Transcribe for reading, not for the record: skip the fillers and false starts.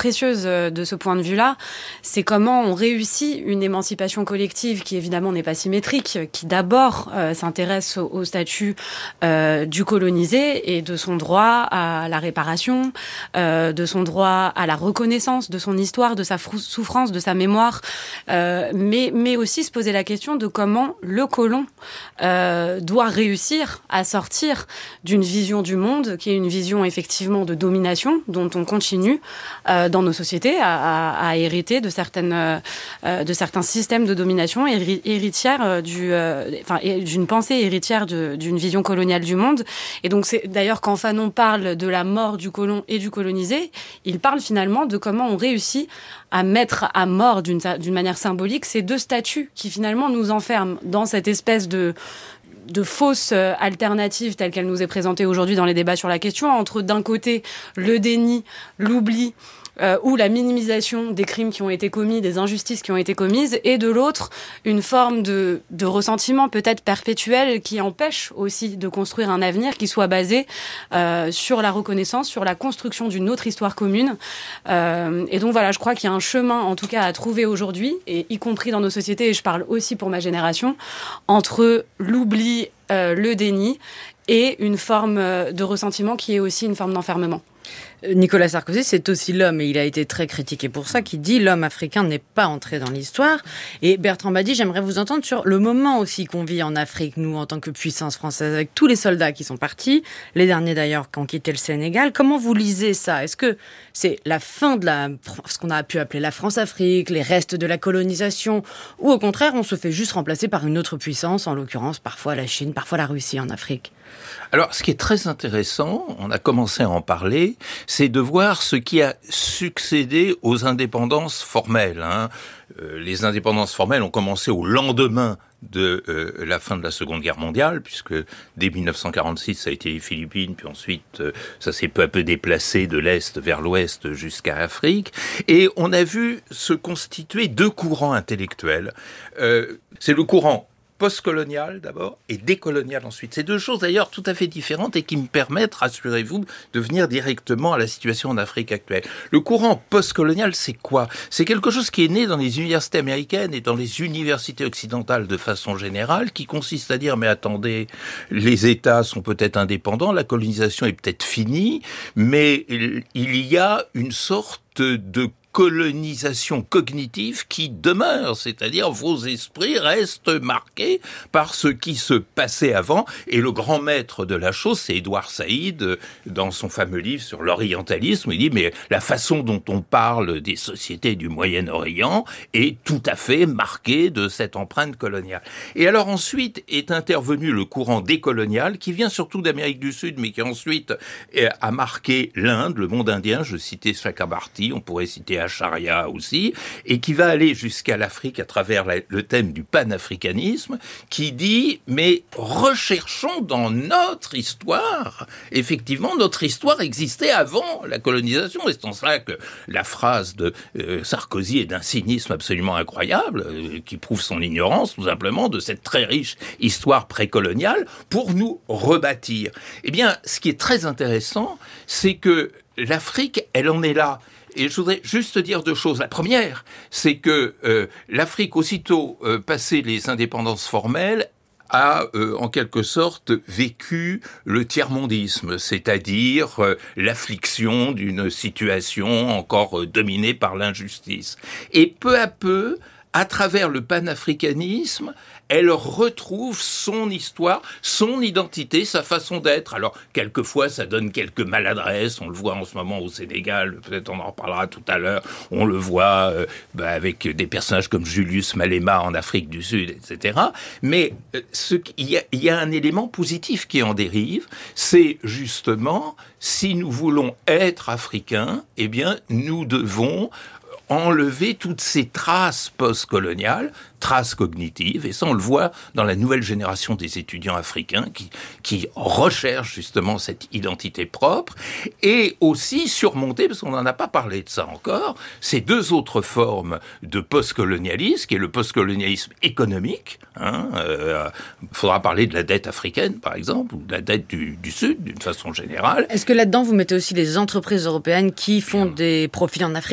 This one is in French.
précieuse de ce point de vue-là, c'est comment on réussit une émancipation collective qui évidemment n'est pas symétrique, qui d'abord s'intéresse au statut du colonisé et de son droit à la réparation, de son droit à la reconnaissance de son histoire, de sa souffrance, de sa mémoire, mais aussi se poser la question de comment le colon doit réussir à sortir d'une vision du monde qui est une vision effectivement de domination dont on continue dans nos sociétés à hériter de certains systèmes de domination héritière d'une pensée héritière d'une vision coloniale du monde. Et donc c'est d'ailleurs quand Fanon parle de la mort du colon et du colonisé, il parle finalement de comment on réussit à mettre à mort d'une manière symbolique ces deux statuts qui finalement nous enferment dans cette espèce de fausse alternative telle qu'elle nous est présentée aujourd'hui dans les débats sur la question, entre d'un côté le déni, l'oubli, ou la minimisation des crimes qui ont été commis, des injustices qui ont été commises, et de l'autre, une forme de ressentiment peut-être perpétuel qui empêche aussi de construire un avenir qui soit basé sur la reconnaissance, sur la construction d'une autre histoire commune. Et donc voilà, je crois qu'il y a un chemin, en tout cas, à trouver aujourd'hui, et y compris dans nos sociétés, et je parle aussi pour ma génération, entre l'oubli, le déni, et une forme de ressentiment qui est aussi une forme d'enfermement. Nicolas Sarkozy, c'est aussi l'homme, et il a été très critiqué pour ça, qui dit l'homme africain n'est pas entré dans l'histoire. Et Bertrand Badi, j'aimerais vous entendre sur le moment aussi qu'on vit en Afrique, nous, en tant que puissance française, avec tous les soldats qui sont partis, les derniers d'ailleurs qui ont quitté le Sénégal. Comment vous lisez ça ? Est-ce que c'est la fin de ce qu'on a pu appeler la France-Afrique, les restes de la colonisation, ou au contraire, on se fait juste remplacer par une autre puissance, en l'occurrence parfois la Chine, parfois la Russie en Afrique ? Alors, ce qui est très intéressant, on a commencé à en parler, c'est de voir ce qui a succédé aux indépendances formelles. Les indépendances formelles ont commencé au lendemain de la fin de la Seconde Guerre mondiale, puisque dès 1946, ça a été les Philippines, puis ensuite, ça s'est peu à peu déplacé de l'Est vers l'Ouest jusqu'à l'Afrique. Et on a vu se constituer deux courants intellectuels. C'est le courant postcolonial d'abord et décolonial ensuite. C'est deux choses d'ailleurs tout à fait différentes et qui me permettent, rassurez-vous, de venir directement à la situation en Afrique actuelle. Le courant postcolonial, c'est quoi ? C'est quelque chose qui est né dans les universités américaines et dans les universités occidentales de façon générale, qui consiste à dire, mais attendez, les États sont peut-être indépendants, la colonisation est peut-être finie, mais il y a une sorte de colonisation cognitive qui demeure, c'est-à-dire vos esprits restent marqués par ce qui se passait avant. Et le grand maître de la chose, c'est Édouard Saïd, dans son fameux livre sur l'orientalisme. Il dit, mais la façon dont on parle des sociétés du Moyen-Orient est tout à fait marquée de cette empreinte coloniale. Et alors ensuite est intervenu le courant décolonial, qui vient surtout d'Amérique du Sud, mais qui ensuite a marqué l'Inde, le monde indien. Je citais Chakrabarti, on pourrait citer Acharya aussi, et qui va aller jusqu'à l'Afrique à travers le thème du panafricanisme, qui dit, mais recherchons dans notre histoire, effectivement, notre histoire existait avant la colonisation, et c'est en cela que la phrase de Sarkozy est d'un cynisme absolument incroyable, qui prouve son ignorance, tout simplement, de cette très riche histoire précoloniale, pour nous rebâtir. Eh bien, ce qui est très intéressant, c'est que l'Afrique, elle en est là. Et je voudrais juste dire deux choses. La première, c'est que l'Afrique, aussitôt passé les indépendances formelles, a en quelque sorte vécu le tiers-mondisme, c'est-à-dire l'affliction d'une situation encore dominée par l'injustice. Et peu à peu, à travers le panafricanisme, elle retrouve son histoire, son identité, sa façon d'être. Alors, quelquefois, ça donne quelques maladresses. On le voit en ce moment au Sénégal, peut-être on en reparlera tout à l'heure. On le voit avec des personnages comme Julius Malema en Afrique du Sud, etc. Mais il y a un élément positif qui en dérive. C'est justement, si nous voulons être africains, eh bien, nous devons enlever toutes ces traces postcoloniales, traces cognitives, et ça on le voit dans la nouvelle génération des étudiants africains qui recherchent justement cette identité propre, et aussi surmonter, parce qu'on n'en a pas parlé de ça encore, ces deux autres formes de postcolonialisme, qui est le postcolonialisme économique. Faudra parler de la dette africaine, par exemple, ou de la dette du Sud, d'une façon générale. Est-ce que là-dedans, vous mettez aussi les entreprises européennes qui font des profits en Afrique,